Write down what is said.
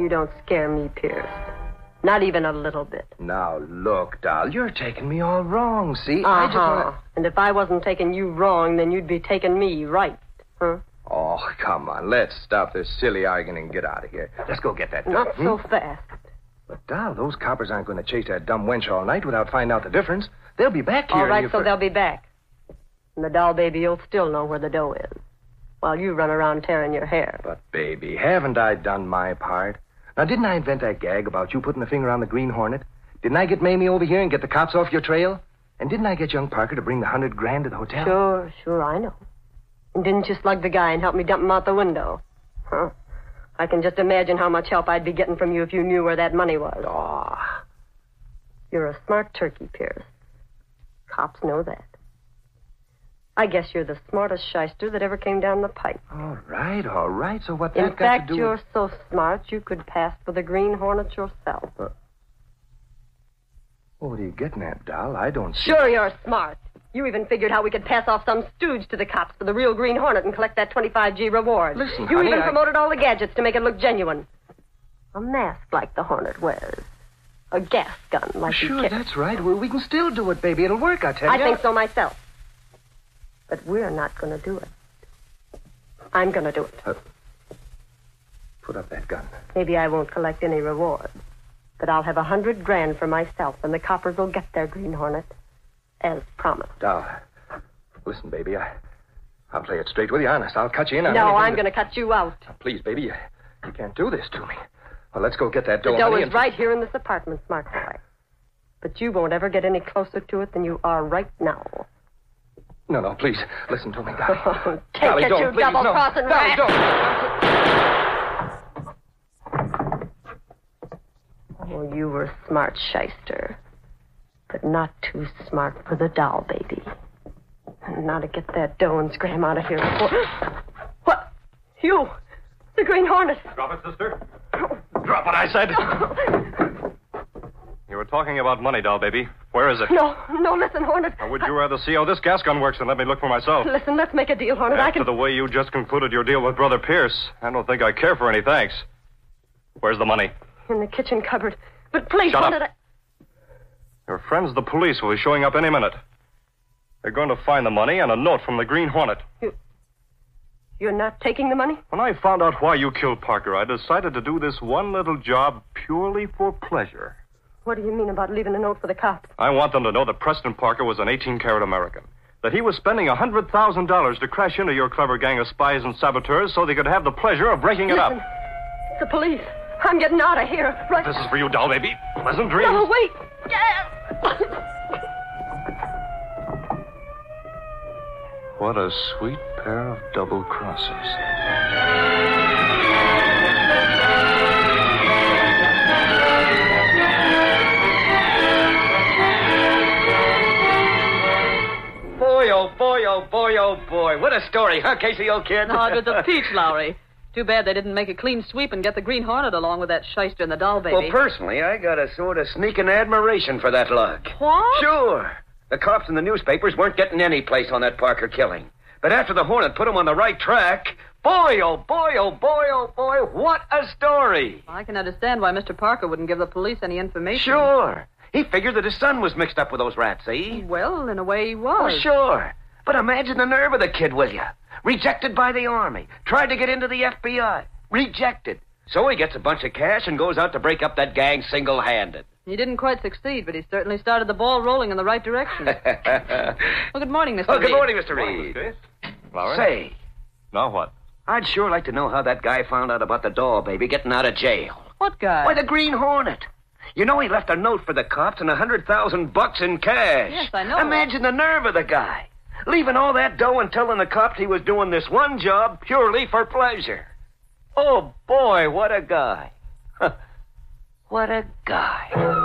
You don't scare me, Pierce. Not even a little bit. Now, look, doll, you're taking me all wrong, see? Uh-huh. I just want to... And if I wasn't taking you wrong, then you'd be taking me right, huh? Oh, come on. Let's stop this silly arguing and get out of here. Let's go get that doll. Not so fast. But, doll, those coppers aren't going to chase that dumb wench all night without finding out the difference. They'll be back here. All right, so they'll be back. And the doll baby will still know where the dough is, while you run around tearing your hair. But, baby, haven't I done my part? Now, didn't I invent that gag about you putting the finger on the Green Hornet? Didn't I get Mamie over here and get the cops off your trail? And didn't I get young Parker to bring the $100,000 to the hotel? Sure, I know. And didn't you slug the guy and help me dump him out the window? Huh? I can just imagine how much help I'd be getting from you if you knew where that money was. Oh. You're a smart turkey, Pierce. Cops know that. I guess you're the smartest shyster that ever came down the pipe. All right. So what that In got fact, to do... you're so smart you could pass for the Green Hornet yourself. What are you getting at, doll? I don't see... Sure you're smart. You even figured how we could pass off some stooge to the cops for the real Green Hornet and collect that 25G reward. Listen, you honey, even promoted all the gadgets to make it look genuine. A mask like the Hornet wears. A gas gun like he Sure, carries. that's right. Well, we can still do it, baby. It'll work, I tell you. I think so myself. But we're not going to do it. I'm going to do it. Put up that gun. Maybe I won't collect any reward, but I'll have $100,000 for myself, and the coppers will get their Green Hornet, as promised. Doll, listen, baby, I'll play it straight with you, honest. I'll cut you in on No, anything I'm going to cut you out. Now, please, baby, you can't do this to me. Well, let's go get that dough. The dough honey, is right here in this apartment, smart boy. But you won't ever get any closer to it than you are right now. No, please, listen to me, Dolly. Oh, take Dolly, it, don't, you please, double-crossing no. Dolly, don't. Oh, you were smart, shyster. But not too smart for the doll baby. And now to get that dough and scram out of here before... What? You! The Green Hornet! Drop it, sister. Drop what I said. You were talking about money, doll baby. Where is it? No, listen, Hornet. Or would you rather see how this gas gun works than let me look for myself? Listen, let's make a deal, Hornet. After the way you just concluded your deal with Brother Pierce, I don't think I care for any thanks. Where's the money? In the kitchen cupboard. But please, Shut Hornet, up. Your friends, the police, will be showing up any minute. They're going to find the money and a note from the Green Hornet. You're not taking the money? When I found out why you killed Parker, I decided to do this one little job purely for pleasure. What do you mean about leaving a note for the cops? I want them to know that Preston Parker was an 18-carat American. That he was spending $100,000 to crash into your clever gang of spies and saboteurs so they could have the pleasure of breaking it up. Listen, it's the police. I'm getting out of here. Right. This is for you, doll baby. Pleasant dreams. No, wait. What a sweet pair of double crosses. Boy. What a story, huh, Casey, old kid? No, it was a peach, Lowry. Too bad they didn't make a clean sweep and get the Green Hornet along with that shyster and the doll baby. Well, personally, I got a sort of sneaking admiration for that lug. What? Sure. The cops and the newspapers weren't getting any place on that Parker killing. But after the Hornet put them on the right track, boy, what a story. I can understand why Mr. Parker wouldn't give the police any information. Sure. He figured that his son was mixed up with those rats, see? Well, in a way he was. Oh, sure. But imagine the nerve of the kid, will you? Rejected by the Army. Tried to get into the FBI. Rejected. So he gets a bunch of cash and goes out to break up that gang single-handed. He didn't quite succeed, but he certainly started the ball rolling in the right direction. Well, good morning, Mr. Oh, good Reed. morning, Mr. Reed. Lowry? Say, Now what? I'd sure like to know how that guy found out about the doll baby getting out of jail. What guy? Why, the Green Hornet. You know he left a note for the cops and $100,000 in cash. Yes, I know. Imagine the nerve of the guy. Leaving all that dough and telling the cops he was doing this one job purely for pleasure. Oh, boy, what a guy. What a guy.